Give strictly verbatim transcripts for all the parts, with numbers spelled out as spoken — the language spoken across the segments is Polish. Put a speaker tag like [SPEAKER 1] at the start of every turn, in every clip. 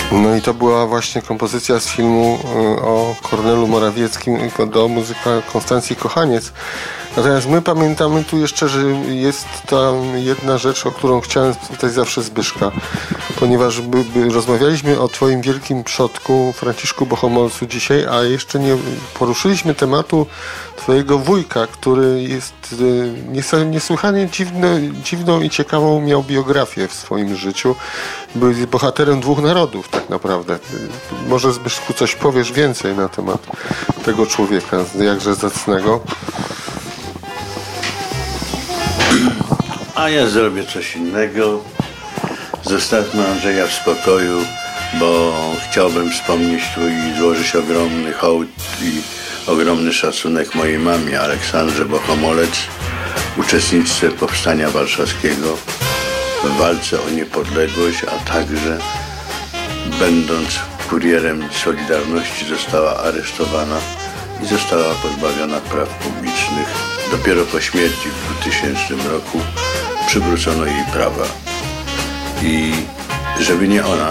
[SPEAKER 1] No i to była właśnie kompozycja z filmu o Kornelu Morawieckim do muzyka Konstancji Kochaniec. Natomiast my pamiętamy tu jeszcze, że jest tam jedna rzecz, o którą chciałem spytać zawsze Zbyszka, ponieważ by, by rozmawialiśmy o twoim wielkim przodku Franciszku Bohomolcu dzisiaj, a jeszcze nie poruszyliśmy tematu twojego wujka, który jest niesłychanie dziwno, dziwną i ciekawą miał biografię w swoim życiu. Był bohaterem dwóch narodów tak naprawdę. Może Zbyszku coś powiesz więcej na temat tego człowieka, jakże zacnego.
[SPEAKER 2] A ja zrobię coś innego. Zostawmy Andrzeja w spokoju, bo chciałbym wspomnieć tu i złożyć ogromny hołd i ogromny szacunek mojej mamie Aleksandrze Bohomolec, uczestniczce Powstania Warszawskiego, w walce o niepodległość, a także będąc kurierem Solidarności została aresztowana i została pozbawiona praw publicznych. Dopiero po śmierci w dwutysięcznym roku przywrócono jej prawa. I żeby nie ona,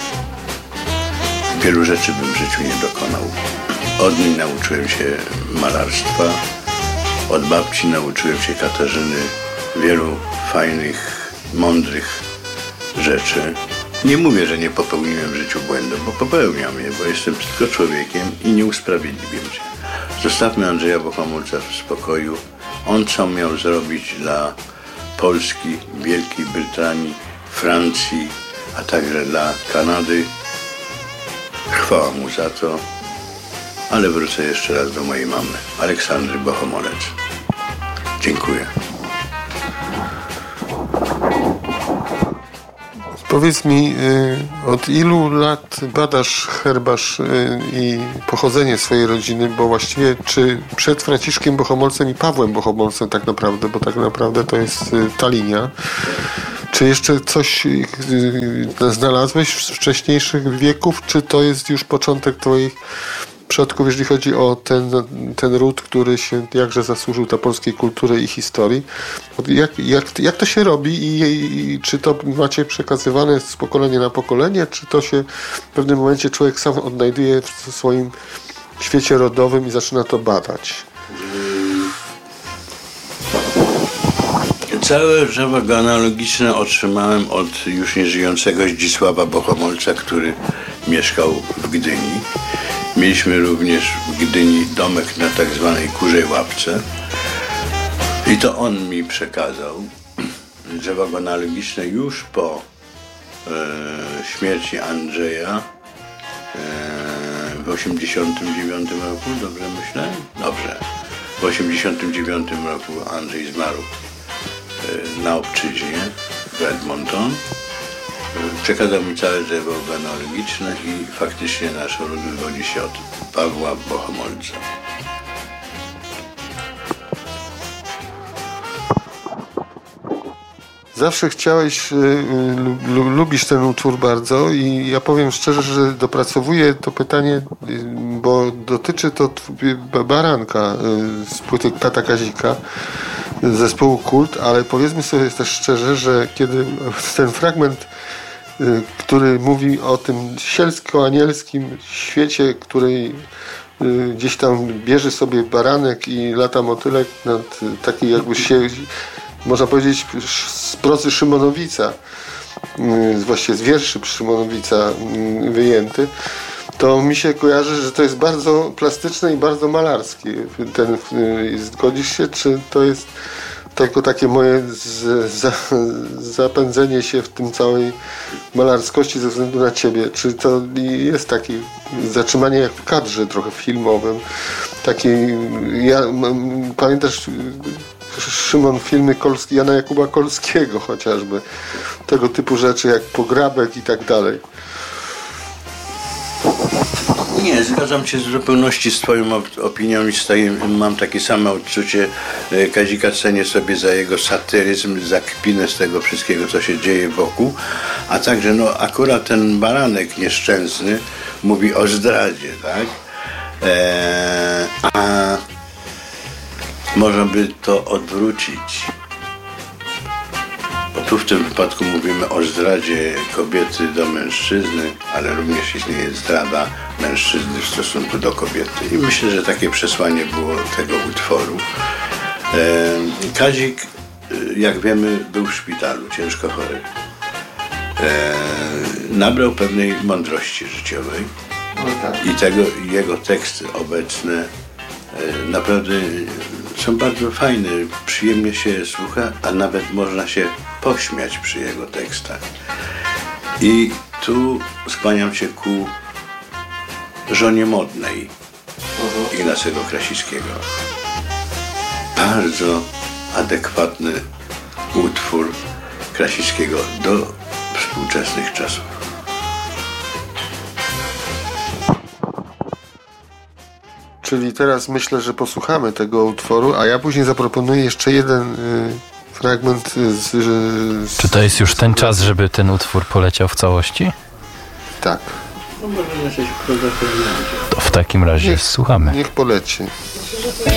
[SPEAKER 2] wielu rzeczy bym w życiu nie dokonał. Od niej nauczyłem się malarstwa, od babci nauczyłem się Katarzyny wielu fajnych, mądrych rzeczy. Nie mówię, że nie popełniłem w życiu błędu, bo popełniam je, bo jestem tylko człowiekiem i nie usprawiedliwię się. Zostawmy Andrzeja Bohomolca w spokoju. On co miał zrobić dla Polski, Wielkiej Brytanii, Francji, a także dla Kanady. Chwała mu za to. Ale wrócę jeszcze raz do mojej mamy, Aleksandry Bohomolec. Dziękuję.
[SPEAKER 1] Powiedz mi, od ilu lat badasz herbarz i pochodzenie swojej rodziny, bo właściwie czy przed Franciszkiem Bohomolcem i Pawłem Bohomolcem tak naprawdę, bo tak naprawdę to jest ta linia, czy jeszcze coś znalazłeś z wcześniejszych wieków, czy to jest już początek twoich przodków, jeżeli chodzi o ten, ten ród, który się jakże zasłużył dla polskiej kultury i historii. Jak, jak, jak to się robi i, i czy to macie przekazywane z pokolenia na pokolenie, czy to się w pewnym momencie człowiek sam odnajduje w swoim świecie rodowym i zaczyna to badać?
[SPEAKER 2] Całe drzewo genealogiczne otrzymałem od już nieżyjącego Zdzisława Bohomolca, który mieszkał w Gdyni. Mieliśmy również w Gdyni domek na tak zwanej Kurzej Łapce i to on mi przekazał drzewo genealogiczne już po e, śmierci Andrzeja e, w osiemdziesiątym dziewiątym roku, dobrze myślę? Dobrze. W osiemdziesiątym dziewiątym roku Andrzej zmarł e, na Obczyźnie w Edmonton. Przekazał mi całe drzewo genealogiczne i faktycznie nasz ród wywodzi się od Pawła Bohomolca.
[SPEAKER 1] Zawsze chciałeś, lu, lubisz ten utwór bardzo i ja powiem szczerze, że dopracowuję to pytanie, bo dotyczy to Baranka z płyty Kata Kazika, zespołu Kult, ale powiedzmy sobie też szczerze, że kiedy ten fragment, który mówi o tym sielsko-anielskim świecie, której gdzieś tam bierze sobie baranek i lata motylek nad taki jakby się, można powiedzieć, z prozy Szymonowica, właściwie z wierszy Szymonowica wyjęty, to mi się kojarzy, że to jest bardzo plastyczne i bardzo malarskie. Ten, zgodzisz się, czy to jest tylko takie moje z, za, zapędzenie się w tym całej malarskości ze względu na ciebie? Czy to jest takie zatrzymanie jak w kadrze trochę filmowym? Taki, ja, pamiętasz Szymon, filmy Kolski, Jana Jakuba Kolskiego chociażby, tego typu rzeczy jak Pograbek i tak dalej.
[SPEAKER 2] Nie, zgadzam się w zupełności z twoją opinią i staję, mam takie samo odczucie. Kazika cenię sobie za jego satyryzm, za kpinę z tego wszystkiego, co się dzieje wokół, a także no akurat ten baranek nieszczęsny mówi o zdradzie, tak? Eee, a można by to odwrócić. Bo tu w tym wypadku mówimy o zdradzie kobiety do mężczyzny, ale również istnieje zdrada mężczyzny w stosunku do kobiety. I myślę, że takie przesłanie było tego utworu. Kazik, jak wiemy, był w szpitalu, ciężko chory. Nabrał pewnej mądrości życiowej i tego, jego teksty obecne naprawdę są bardzo fajne, przyjemnie się słucha, a nawet można się pośmiać przy jego tekstach. I tu skłaniam się ku Żonie modnej Ignacego Krasickiego. Bardzo adekwatny utwór Krasickiego do współczesnych czasów.
[SPEAKER 1] Czyli teraz myślę, że posłuchamy tego utworu, a ja później zaproponuję jeszcze jeden y, fragment z, z...
[SPEAKER 3] Czy to jest już ten czas, żeby ten utwór poleciał w całości?
[SPEAKER 1] Tak.
[SPEAKER 2] No może zacząć
[SPEAKER 3] To w takim razie
[SPEAKER 1] niech,
[SPEAKER 3] słuchamy.
[SPEAKER 1] Niech poleci.